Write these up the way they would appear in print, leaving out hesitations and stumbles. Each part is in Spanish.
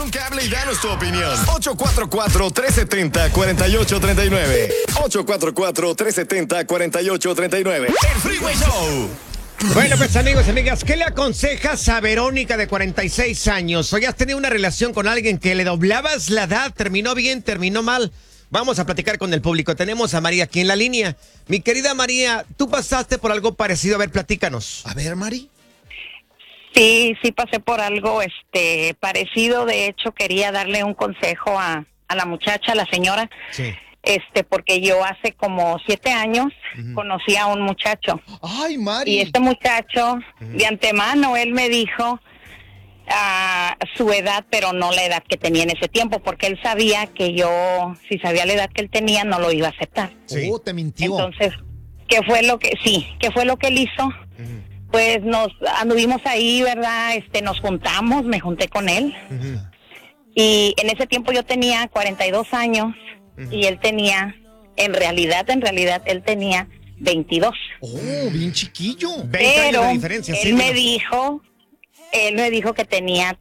un cable y danos tu opinión. 844-370-4839. 844-370-4839. El Freeway Show. Bueno, pues amigos y amigas, ¿qué le aconsejas a Verónica de 46 años? Hoy has tenido una relación con alguien que le doblabas la edad, terminó bien, terminó mal. Vamos a platicar con el público. Tenemos a María aquí en la línea. Mi querida María, tú pasaste por algo parecido. A ver, platícanos. A ver, Mari. Sí, pasé por algo parecido. De hecho, quería darle un consejo a la muchacha, a la señora. Sí. Porque yo hace como 7 años conocí a un muchacho. Ay, Mari. Y este muchacho, de antemano, él me dijo su edad, pero no la edad que tenía en ese tiempo, porque él sabía que yo, si sabía la edad que él tenía, no lo iba a aceptar. Sí. Te mintió. Entonces, ¿qué fue lo que él hizo? Pues nos anduvimos ahí, ¿verdad? Nos juntamos, me junté con él. Y en ese tiempo yo tenía 42 años y él tenía, en realidad, él tenía 22. Oh, bien chiquillo. 20 años Pero de diferencia. él sí, me bueno. dijo que tenía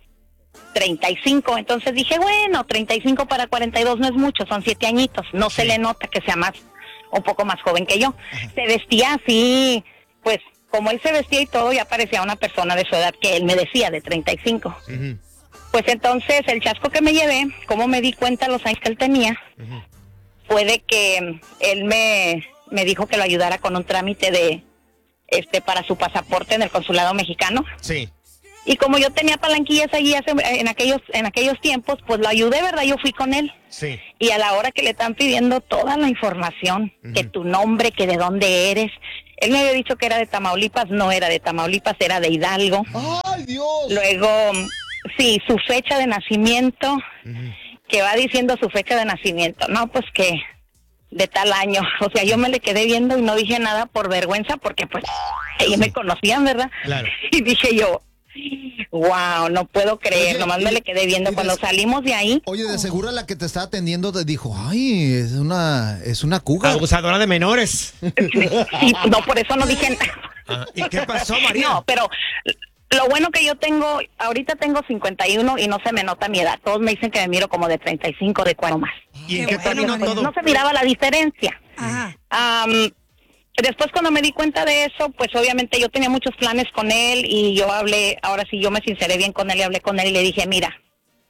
35. Entonces dije, bueno, 35 para 42 no es mucho, son 7 añitos. No se le nota que sea un poco más joven que yo. Se vestía así, pues, como él se vestía y todo, ya parecía una persona de su edad que él me decía, de 35. Pues entonces, el chasco que me llevé, como me di cuenta los años que él tenía, fue de que él me dijo que lo ayudara con un trámite de para su pasaporte en el consulado mexicano. Sí. Y como yo tenía palanquillas allí en aquellos tiempos, pues lo ayudé, ¿verdad? Yo fui con él. Sí. Y a la hora que le están pidiendo toda la información, que tu nombre, que de dónde eres. Él me había dicho que era de Tamaulipas, no era de Tamaulipas, era de Hidalgo. ¡Ay, Dios! Luego, sí, su fecha de nacimiento, que va diciendo su fecha de nacimiento. No, pues que de tal año. O sea, yo me le quedé viendo y no dije nada por vergüenza, porque pues ellos me conocían, ¿verdad? Claro. Y dije yo, wow, no puedo creer. Oye, Nomás me le quedé viendo. Cuando salimos de ahí, Oye, de seguro la que te estaba atendiendo te dijo, ay, es una cougar. Abusadora de menores. sí, no, por eso no dije nada. ¿Y qué pasó, María? No, pero lo bueno que yo tengo, ahorita tengo 51 y no se me nota mi edad. Todos me dicen que me miro como de 35, de 4 más. ¿Y en qué Entonces, terminó todo? no se miraba la diferencia. Ajá. Después, cuando me di cuenta de eso, pues obviamente yo tenía muchos planes con él y yo hablé, ahora sí yo me sinceré bien con él y hablé con él y le dije, mira,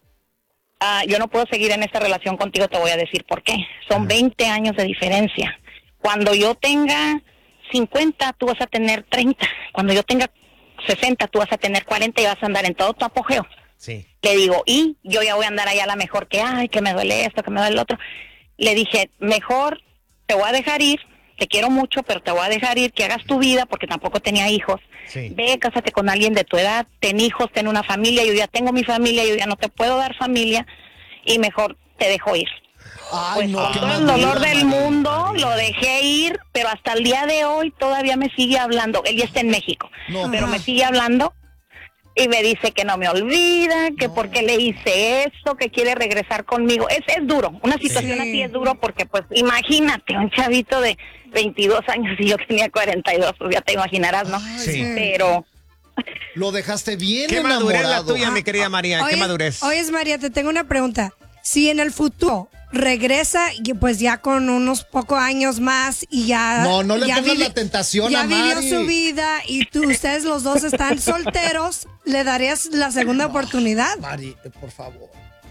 yo no puedo seguir en esta relación contigo, te voy a decir por qué. Son 20 años de diferencia. Cuando yo tenga 50, tú vas a tener 30. Cuando yo tenga 60, tú vas a tener 40 y vas a andar en todo tu apogeo. Sí. Le digo, y yo ya voy a andar allá a la mejor que, ay, que me duele esto, que me duele el otro. Le dije, mejor te voy a dejar ir, te quiero mucho, pero te voy a dejar ir, que hagas tu vida, porque tampoco tenía hijos. Sí. Ve, cásate con alguien de tu edad, ten hijos, ten una familia. Yo ya tengo mi familia, yo ya no te puedo dar familia, y mejor te dejo ir. Ay, Pues no, con qué todo el madura, dolor del María. mundo lo dejé ir, pero hasta el día de hoy todavía me sigue hablando. Él ya está en México, No, pero me sigue hablando y me dice que no me olvida, que por qué le hice esto, que quiere regresar conmigo. Es duro, una situación así es duro, porque pues imagínate, un chavito de 22 años y yo tenía 42, pues ya te imaginarás, ¿no? Ay, Sí. Pero Lo dejaste bien ¿Qué madurez la enamorado. tuya, mi querida María? ¿Qué madurez? Oyes, María, te tengo una pregunta. Si en el futuro regresa y pues ya con unos pocos años más y ya... No le ya pongas la tentación ya a vivió Mari. su vida y ustedes los dos están solteros, ¿le darías la segunda oportunidad? Mari, por favor.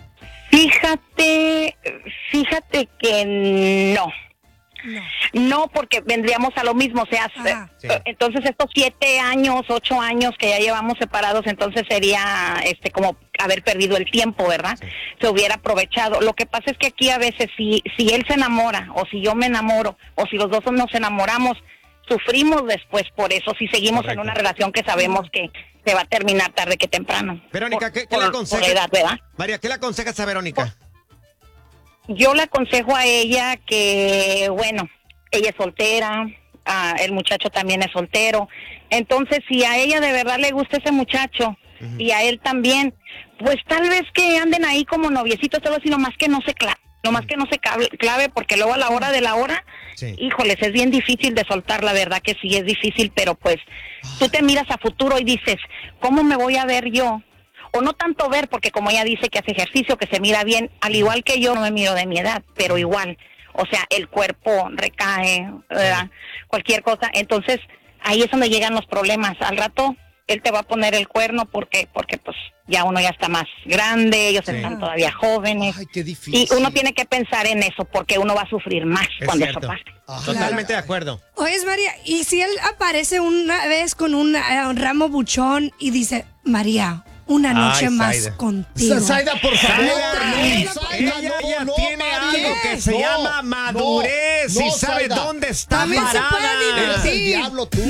fíjate que no. No, porque vendríamos a lo mismo, o sea, Ajá. Sí. entonces estos 7 años, 8 años que ya llevamos separados, entonces sería como haber perdido el tiempo, ¿verdad? Se hubiera aprovechado. Lo que pasa es que aquí a veces si él se enamora, o si yo me enamoro, o si los dos nos enamoramos, sufrimos después por eso, si seguimos Correcto. en una relación que sabemos que se va a terminar tarde que temprano. Verónica, ¿qué le por aconsejas? edad, ¿verdad? María, ¿qué le aconsejas a Verónica? Yo le aconsejo a ella que, bueno, ella es soltera, el muchacho también es soltero. Entonces, si a ella de verdad le gusta ese muchacho y a él también, pues tal vez que anden ahí como noviecitos, todo así, nomás que no se clave, porque luego a la hora de la hora, Sí. híjoles, es bien difícil de soltar, la verdad que sí es difícil, pero pues tú te miras a futuro y dices, ¿cómo me voy a ver yo? o no tanto ver, porque como ella dice que hace ejercicio, que se mira bien, al igual que yo no me miro de mi edad, pero igual, o sea, el cuerpo recae, ¿verdad? Cualquier cosa, entonces ahí es donde llegan los problemas. Al rato él te va a poner el cuerno porque pues ya uno ya está más grande, ellos están todavía jóvenes. Ay, qué difícil. Y uno tiene que pensar en eso porque uno va a sufrir más Es cuando cierto. eso pase. Totalmente de acuerdo. Oye, María, ¿y si él aparece una vez con un ramo buchón y dice, María, una noche Ay, más Zaida. contigo? Zaida, por favor. Zaida, Zaida, ella no, ya no, tiene María. algo que se No, llama madurez no, y sabe Zaida. dónde está También se puede parada. Eres el divertir. diablo tú.